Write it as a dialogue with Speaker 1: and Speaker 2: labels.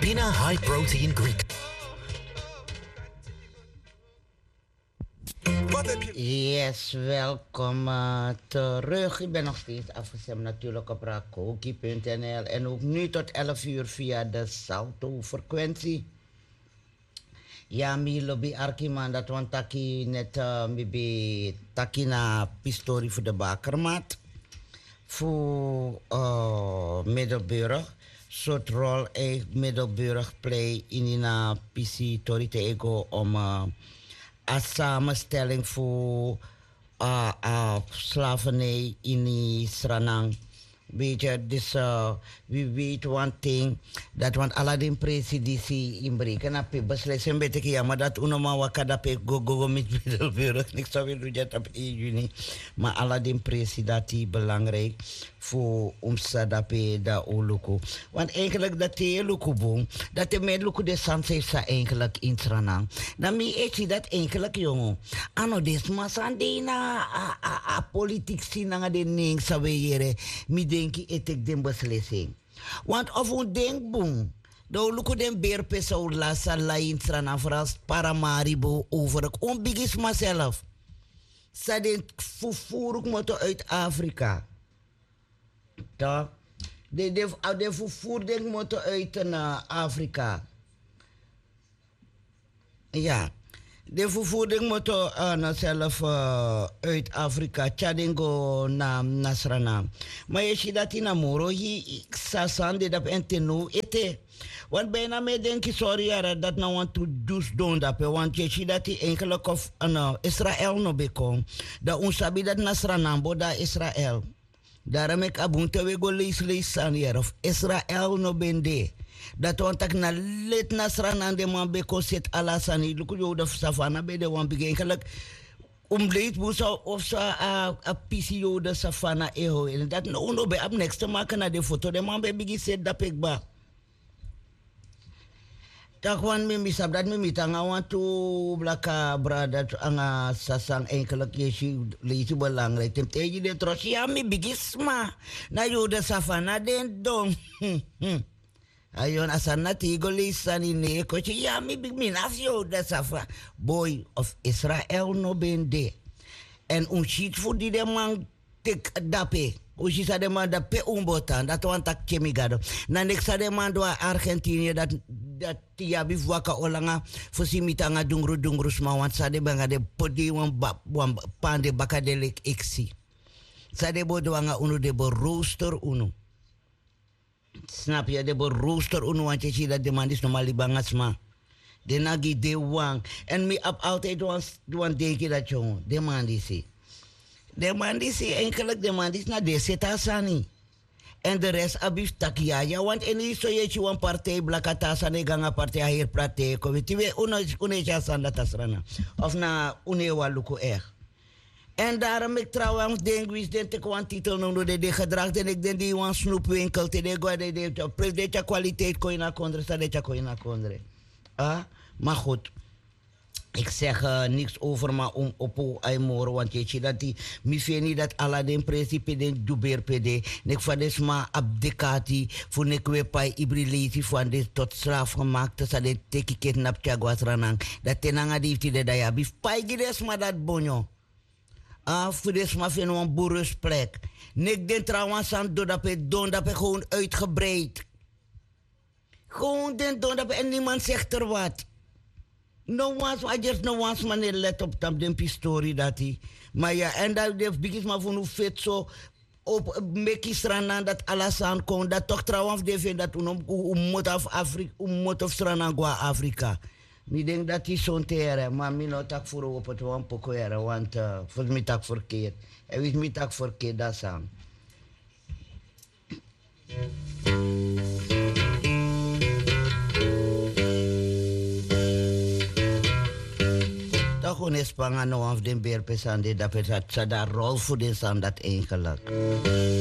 Speaker 1: Pina High Protein Greek.
Speaker 2: Yes, welkom terug. Ik ben nog steeds afgestemd natuurlijk op rakoki.nl en ook nu tot 11 uur via de Salto-frequentie. Ja, mi lobby Arkiman dat want taki net mi taki na pistori voor de bakermat. Voor Middelburg. Soort rol Middelburg play in een pistori te ego om als samenstelling voor slavernij in Sranang. Weet je, dus we weet one thing, dat want Aladdin presidentie inbreken na pe beslissen betek ja, maar dat unoma wakada pe go met Middelburg, niks zou willen doen op 1 juni, maar Aladdin presidentie belangrijk voor omsadape da oluku. Want eigenlijk dat te luku boom, dat de met luku de sans heeft sa eigenlijk in Sranang. Dan mi echi dat eigenlijk jongen. Ano des masandina a politiek sinanga de ning sa we mi denki etek den beslissing. Want of un denk boom, do luku den beerpe sa la sa la in Sranang vooral Paramaribo over ik onbigis myself. Sa den vervoer moto uit Afrika. Ja, de vervoer denk moeten uit Afrika. Ja, de vervoer denk moeten zelf uit Afrika. Tjadingo na Nasrana. Maar je ziet dat in Amoro, hier sasande dat enteno ete. Want bijna me denk ik sorry dat nou want to dus doen dat. Want je ziet dat die eigenlijk of Israël no bekom. Dat ons sabi dat Nasrana boda Israël. Daarom ik abunte we go lees hier of Israël no bende. Dat want ik na let Nasrana de man beko set alasani. Luku yo de savana be de wan begin gelijk leed busa of sa a PCO de savana eho. En dat no be up next te maken na de foto de man be begin set dat ik ba. Tak wan mi misab dat mi mitanga want to blaka brada anga sasang enkele kesi leisi belangrijk tem teji de trosia mi bigisma na yo de savana den dong ayon asana tigo leisani ne ko ya mi big minas yo de safa boy of Israel no bende en un shit fu di de man tek dape Uji sa de man dat pe umbotan, dat want tak chemigado. Na nek sa de man doa Argentinië dat tia bivwaka olanga fosi mitanga dungru sma want sa de banga de podi wan pande bakadelek eksi. Sa de bodo wanga unu de bo rooster unu. Snap je de bo rooster unu want je ziet dat de man is normaal bangasma. De nagi de wang. En mi ap altijd wan denken dat jongen, de man die zie. De man die zie eigenlijk de man die is naar de setasani. En de rest abif takiya. Want en is zo je een partij blakatasa ne ganga partij hier praten. Weet je, une sanda tasrana. Of na une waluku er. En daarom ik trouwens denk wist dat ik een titel noemde de gedrag en ik denk die een snoepwinkel te de president kwaliteit kon je na kondre, dat kon je na kondre. Maar goed. Ik zeg niks over maar om op aimoro want je ziet dat die mi vind dat Aladdin principe den duber pd nek fades ma abdicati voor nek we pai ibriliti van dit tot slaaf gemaakt dat de teki kidnap chagwas ranang dat tenanga die de daya bif pai gides ma dat bonyo voor des ma vind een boerensplek nek den trouwens aan do dat pe gewoon uitgebreid gewoon den don dat en niemand zegt er wat. No one's man let op tam den pistori dat hij. Maar ja, en dat de bigis maar van hoe fit zo op mekisrana dat alles aankomt. Dat toch trouwens de vind dat moet af Afrika, moet of strana gua Afrika. Ik denk dat hij zo'n tere, maar mi no tak voor op het wan pokoere, want volgens mij tak verkeerd. En weet mij tak verkeerd dat aan. Gewoon is pangan of den beerpesande dat het daar rol voor de dat eigenlijk.